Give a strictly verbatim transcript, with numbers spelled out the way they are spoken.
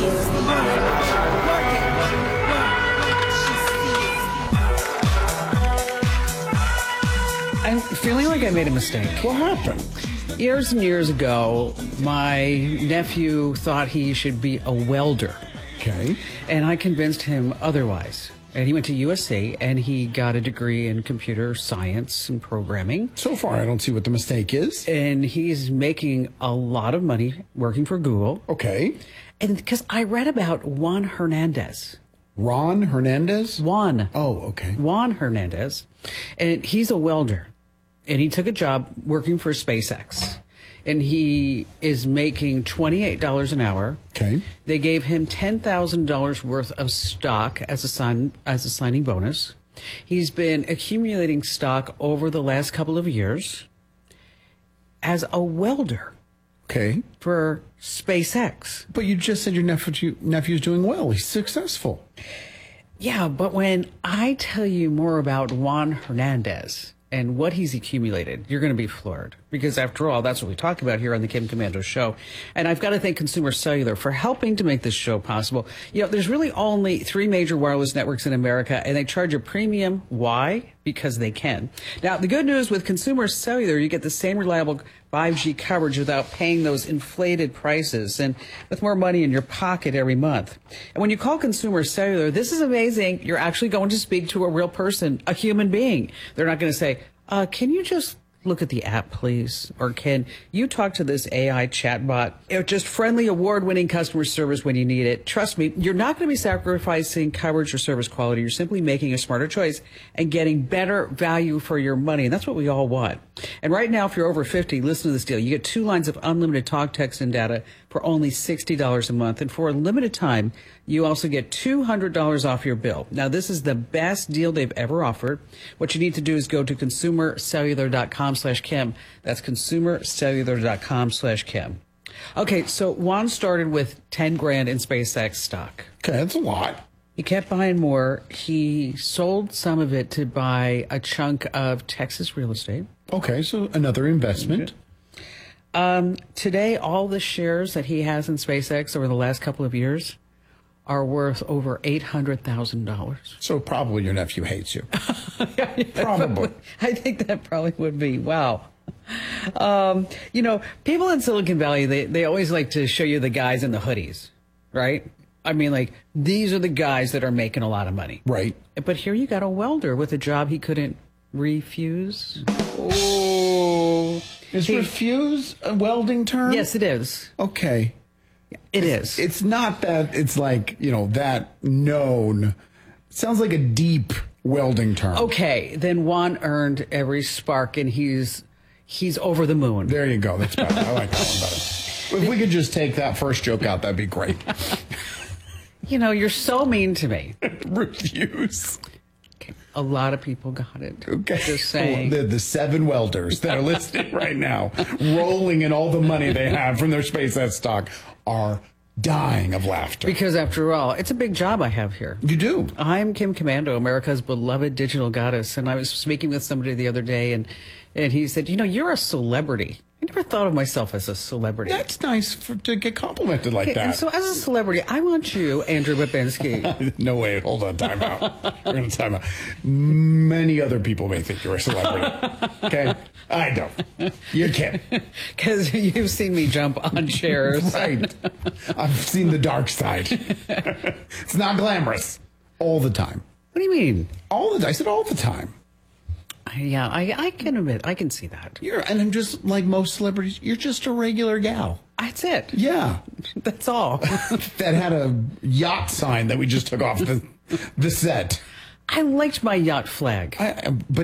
I'm feeling like I made a mistake. What happened? Years and years ago, my nephew thought he should be a welder. Okay. And I convinced him otherwise. And he went to U S C and he got a degree in computer science and programming. So far, I don't see what the mistake is. And he's making a lot of money working for Google. Okay. And because I read about Juan Hernandez. Ron Hernandez? Juan. Oh, okay. Juan Hernandez. And he's a welder. And he took a job working for SpaceX. And he is making twenty-eight dollars an hour. Okay. They gave him ten thousand dollars worth of stock as a sign, as a signing bonus. He's been accumulating stock over the last couple of years as a welder. Okay. For SpaceX. But you just said your nephew nephew's doing well. He's successful. Yeah, but when I tell you more about Juan Hernandez and what he's accumulated, you're going to be floored. Because after all, that's what we talk about here on the Kim Komando Show. And I've got to thank Consumer Cellular for helping to make this show possible. You know, there's really only three major wireless networks in America, and they charge a premium. Why? Because they can. Now, the good news with Consumer Cellular, you get the same reliable five G coverage without paying those inflated prices and with more money in your pocket every month. And when you call Consumer Cellular, this is amazing. You're actually going to speak to a real person, a human being. They're not going to say, uh, can you just look at the app, please? Or can you talk to this A I chatbot? Or just friendly, award-winning customer service when you need it. Trust me, you're not going to be sacrificing coverage or service quality. You're simply making a smarter choice and getting better value for your money. And that's what we all want. And right now, if you're over fifty, listen to this deal. You get two lines of unlimited talk, text, and data for only sixty dollars a month. And for a limited time, you also get two hundred dollars off your bill. Now, this is the best deal they've ever offered. What you need to do is go to consumer cellular dot com slash Kim. That's consumer cellular dot com slash Kim. Okay, so Juan started with ten grand in SpaceX stock. Okay, that's a lot. He kept buying more. He sold some of it to buy a chunk of Texas real estate. Okay, so another investment. Um, today, all the shares that he has in SpaceX over the last couple of years are worth over eight hundred thousand dollars. So probably your nephew hates you. Probably. I think that probably would be. Wow. Um, you know, people in Silicon Valley, they, they always like to show you the guys in the hoodies, right? I mean, like, these are the guys that are making a lot of money. Right. But here you got a welder with a job he couldn't refuse. Oh. Is He- refuse a welding term? Yes, it is. Okay. It is. It's not that it's like, you know, that known. It sounds like a deep welding term. Okay, then Juan earned every spark, and he's he's over the moon. There you go. That's better. I like that one better. If we could just take that first joke out, that'd be great. You know, you're so mean to me. Refuse. Okay, a lot of people got it. Okay. Just saying. The, the seven welders that are listening right now, rolling in all the money they have from their SpaceX stock, are dying of laughter. Because after all, it's a big job I have here. You do. I'm Kim Komando, America's beloved digital goddess. And I was speaking with somebody the other day, and, and he said, you know, you're a celebrity. I never thought of myself as a celebrity. That's nice for, to get complimented like Okay, that. and so as a celebrity, I want you, Andrew Babinski. No way. Hold on. Time out. We're going to time out. Many other people may think you're a celebrity. Okay? I don't. You're kidding. Because you've seen me jump on chairs. Right. I've seen the dark side. It's not glamorous. All the time. What do you mean? All the I said all the time. Yeah, I, I can admit, I can see that. You're, and I'm just like most celebrities, you're just a regular gal. That's it. Yeah. That's all. That had a yacht sign that we just took off the, the set. I liked my yacht flag. I, but